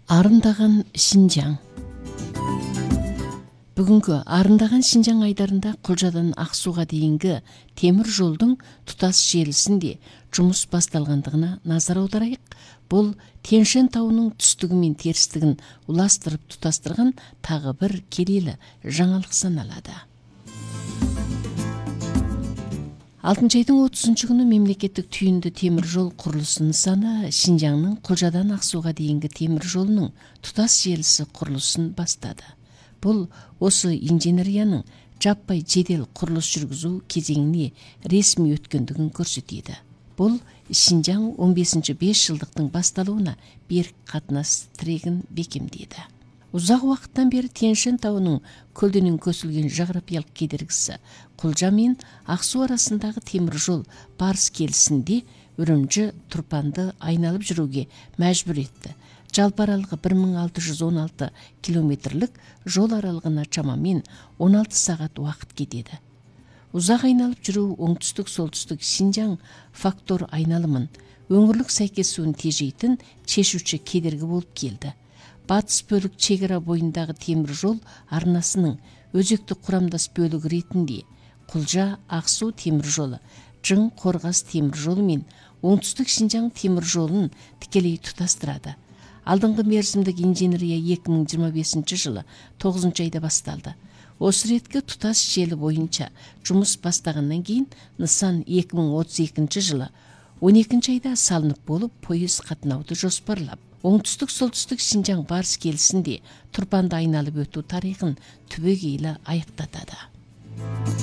Арындаған Шинжаң. Бүгінгі арындаған Шинжаң айдарында Құлжадан Ақсуға дейінгі темір жолдың тұтас желісінде жұмыс басталғандығына назар аударайық. Бұл Тянь-Шань тауының түстігі мен терістігін уластырып тұтастырған тағы бір келелі жаңалық саналады. 6 айдың 30 күні мемлекеттік түйінді темір жол құрылысы нысаны Шинжаңның Құлжадан Ақсуға дейінгі темір жолының тұтас желісі құрылысын бастады. Бұл осы инженерияның жаппай жедел құрылыс жүргізу кезеңіне ресми өткендігін көрсетеді. Бұл Шинжаң 15-ші 5 жылдықтың басталуына берік қатынас тірегін бекемдеді. Ұзақ уақыттан бері Тянь-Шань тауының көлденең көсілген жағрапиялық кедергісі Құлжа мен Ақсу арасындағы темір жол барыс келісінде Үрімжі Тұрпанды айналып жүруге мәжбүр етті. Жалпы аралығы 1616 километрлік жол аралығына шамамен 16 сағат уақыт кетеді. Ұзақ айналып жүру оңтүстік-солтүстік Шинжаң фактор айналымын өңірлік сәйкесуін тежейтін шешуші кедергі болып келді. Батыс бөлік шекара бойындағы темір жол арнасының өзекті құрамдас бөлігі ретінде Құлжа Ақсу темір жолы, Жың Қорғас темір жолы мен оңтүстік Шинжаң темір жолын тікелей тұтастырады. Алдыңғы мерзімдік инженерия 2025 жылы 9 айда басталды. Осы реткі тұтас желі бойынша жұмыс бастағаннан кейін нысан 2032 жылы 12 айда салынып болып, пойыз қатынауды жоспарлап, оңтүстік-солтүстік Шинжаң барыс келісінде Тұрпанды айналып өту тарихын түбегейлі аяқтатады.